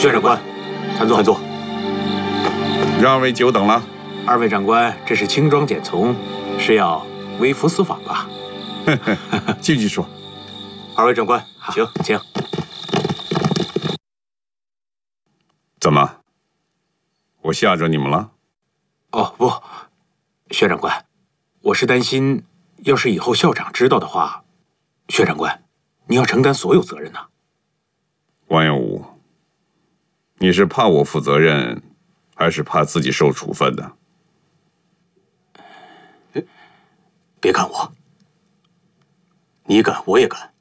薛长官，参坐。参坐。 让二位久等了。 二位长官，这是轻装简从，是要微服私访吧？ 继续说。 二位长官，请请。 怎么？我吓着你们了？ 哦不，薛长官，我是担心，要是以后校长知道的话，薛长官，你要承担所有责任呐。 王耀武，你是怕我负责任，还是怕自己受处分的？ 别看我，你敢，我也敢。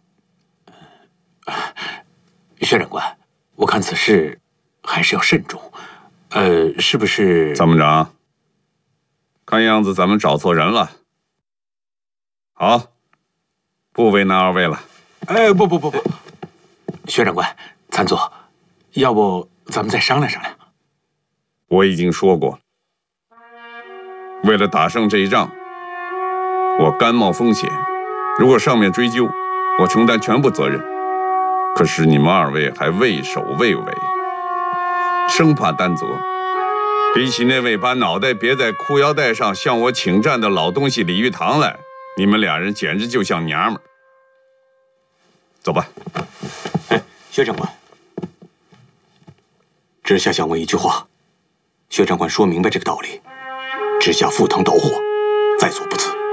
薛长官，我看此事还是要慎重。是不是？ 参谋长，看样子咱们找错人了。好，不为难二位了。 哎，不，薛长官，参座，要不咱们再商量商量？ 我已经说过，为了打胜这一仗，我甘冒风险。如果上面追究，我承担全部责任。可是你们二位还畏首畏尾，生怕担责。比起那位把脑袋别在裤腰带上向我请战的老东西李玉堂来，你们俩人简直就像娘们儿。走吧。 哎，薛长官，直下想问一句话。薛长官说明白这个道理，直下赴汤蹈火，在所不辞。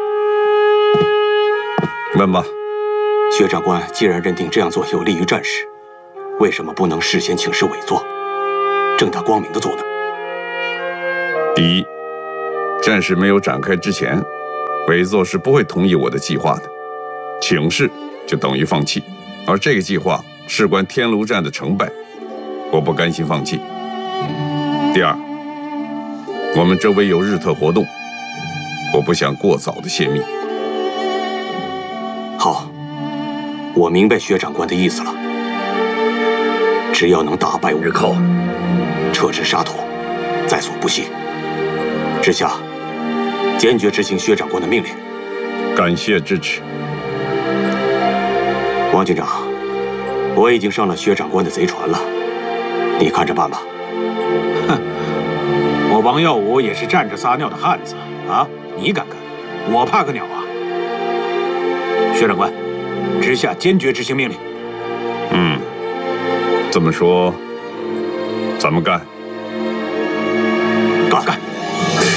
问吧。 薛长官既然认定这样做有利于战事，为什么不能事先请示委座，正大光明的做呢？ 第一，战事没有展开之前，委座是不会同意我的计划的。请示就等于放弃，而这个计划事关天炉战的成败，我不甘心放弃。第二，我们周围有日特活动，我不想过早的泄密。 好，我明白薛长官的意思了。只要能打败日寇，撤至沙陀，在所不惜。之下坚决执行薛长官的命令。 感谢支持。 王军长，我已经上了薛长官的贼船了，你看着办吧。哼，我王耀武也是站着撒尿的汉子啊！你敢干，我怕个鸟啊！薛长官，直下坚决执行命令。 这么说，咱们干。